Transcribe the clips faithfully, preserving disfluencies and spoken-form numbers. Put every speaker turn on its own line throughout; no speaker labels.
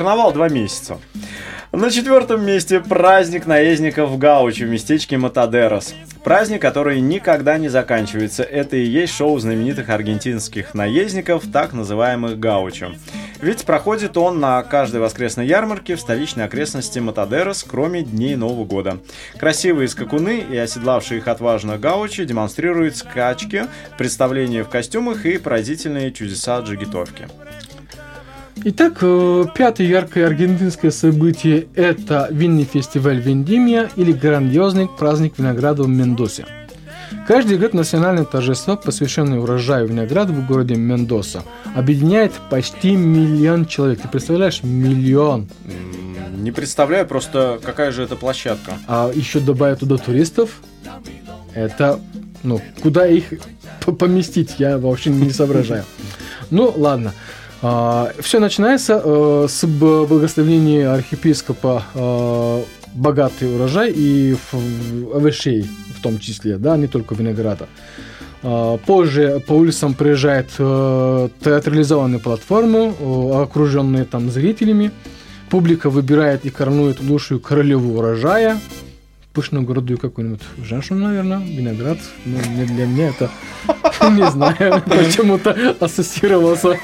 Карнавал два месяца. На четвертом месте праздник наездников в Гаучо в местечке Матадерос. Праздник, который никогда не заканчивается. Это и есть шоу знаменитых аргентинских наездников, так называемых Гаучо. Ведь проходит он на каждой воскресной ярмарке в столичной окрестности Матадерос, кроме дней Нового года. Красивые скакуны и оседлавшие их отважно Гаучо демонстрируют скачки, представления в костюмах и поразительные чудеса джигитовки.
Итак, пятое яркое аргентинское событие – это винный фестиваль Вендимия или грандиозный праздник винограда в Мендосе. Каждый год национальное торжество, посвященное урожаю винограда в городе Мендоса, объединяет почти миллион человек. Ты представляешь? Миллион.
Не представляю, просто какая же это площадка.
А еще добавить туда туристов, это, ну, куда их поместить, я вообще не соображаю. Ну, ладно. Uh, все начинается uh, с благословения архиепископа uh, богатый урожай и овощей в том числе, да, не только винограда. Uh, позже по улицам приезжает uh, театрализованные платформы, uh, окруженные там зрителями. Публика выбирает и коронует лучшую королеву урожая. Пышную городую какую-нибудь женщину, наверное, виноград. Ну, не для меня это, не знаю, почему-то ассоциировался.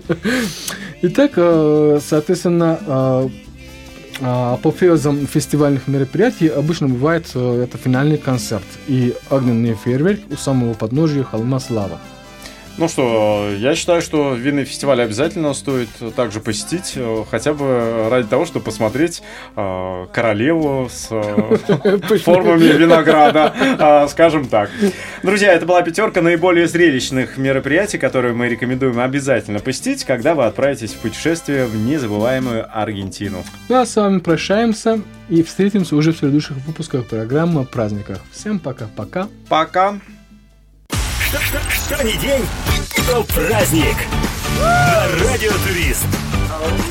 Итак, соответственно, апофеозом фестивальных мероприятий обычно бывает это финальный концерт и огненный фейерверк у самого подножия холма Слава.
Ну что, я считаю, что винный фестиваль обязательно стоит также посетить, хотя бы ради того, чтобы посмотреть э, королеву с э, формами винограда, э, скажем так. Друзья, это была пятерка наиболее зрелищных мероприятий, которые мы рекомендуем обязательно посетить, когда вы отправитесь в путешествие в незабываемую Аргентину.
Ну а с вами прощаемся и встретимся уже в следующих выпусках программы о праздниках. Всем пока-пока.
Пока.
Что, что, что ни день, то праздник. На Радио Турист.